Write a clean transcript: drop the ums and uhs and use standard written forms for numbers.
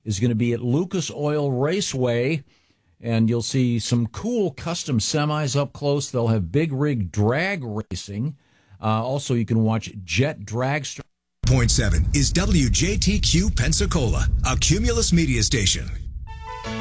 is going to be at Lucas Oil Raceway, and you'll see some cool custom semis up close. They'll have big rig drag racing. Also, you can watch Jet Dragster. .7 is WJTQ Pensacola, a Cumulus media station.